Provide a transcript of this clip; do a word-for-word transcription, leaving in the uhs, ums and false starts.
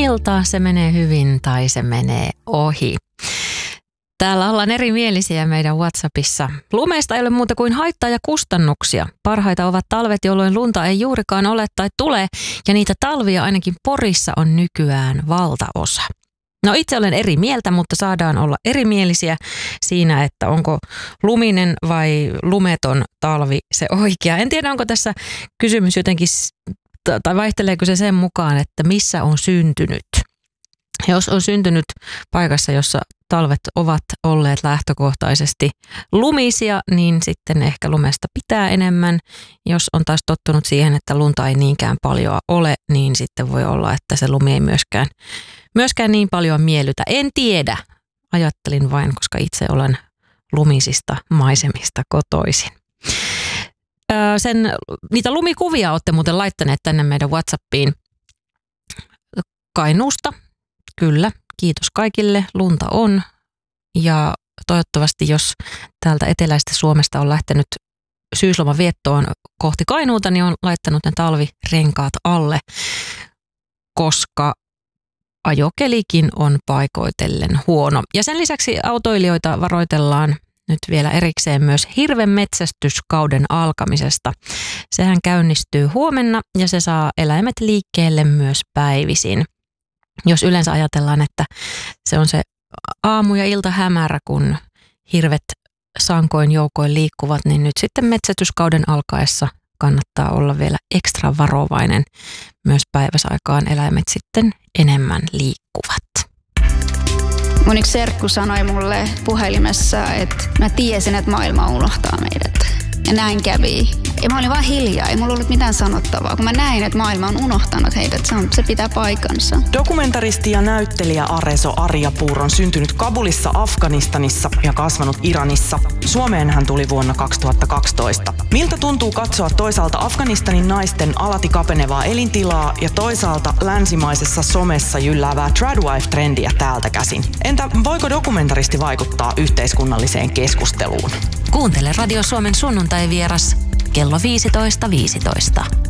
ilta, se menee hyvin tai se menee ohi. Täällä ollaan erimielisiä meidän WhatsAppissa. Lumeista ei ole muuta kuin haittaa ja kustannuksia. Parhaita ovat talvet, jolloin lunta ei juurikaan ole tai tule, ja niitä talvia ainakin Porissa on nykyään valtaosa. No itse olen eri mieltä, mutta saadaan olla erimielisiä siinä, että onko luminen vai lumeton talvi se oikea. En tiedä, onko tässä kysymys jotenkin, tai vaihteleeko se sen mukaan, että missä on syntynyt. Jos on syntynyt paikassa, jossa talvet ovat olleet lähtökohtaisesti lumisia, niin sitten ehkä lumesta pitää enemmän. Jos on taas tottunut siihen, että lunta ei niinkään paljon ole, niin sitten voi olla, että se lumi ei myöskään, myöskään niin paljon miellytä. En tiedä, ajattelin vain, koska itse olen lumisista maisemista kotoisin. Öö, sen, niitä lumikuvia olette muuten laittaneet tänne meidän WhatsAppiin Kainuusta. Kyllä, kiitos kaikille. Lunta on ja toivottavasti, jos täältä eteläisestä Suomesta on lähtenyt syysloman viettoon kohti Kainuuta, niin on laittanut ne talvirenkaat alle, koska ajokelikin on paikoitellen huono. Ja sen lisäksi autoilijoita varoitellaan nyt vielä erikseen myös hirvenmetsästyskauden alkamisesta. Sehän käynnistyy huomenna ja se saa eläimet liikkeelle myös päivisin. Jos yleensä ajatellaan, että se on se aamu- ja iltahämärä, kun hirvet sankoin joukoin liikkuvat, niin nyt sitten metsästyskauden alkaessa kannattaa olla vielä ekstra varovainen. Myös päiväsaikaan eläimet sitten enemmän liikkuvat. Mun yksi serkku sanoi mulle puhelimessa, että mä tiesin, että maailma unohtaa meidät. Ja näin kävi. Ja mä olin vaan hiljaa, ei mulla ollut mitään sanottavaa, kun mä näin, että maailma on unohtanut heidät. Se, on, se pitää paikansa. Dokumentaristi ja näyttelijä Areso Arjapur on syntynyt Kabulissa Afganistanissa ja kasvanut Iranissa. Suomeen hän tuli vuonna kaksituhattakaksitoista. Miltä tuntuu katsoa toisaalta Afganistanin naisten alati kapenevaa elintilaa ja toisaalta länsimaisessa somessa jylläävää tradwife-trendiä täältä käsin? Entä voiko dokumentaristi vaikuttaa yhteiskunnalliseen keskusteluun? Kuuntele Radio Suomen sunnuntai-vieras kello viisitoista viisitoista.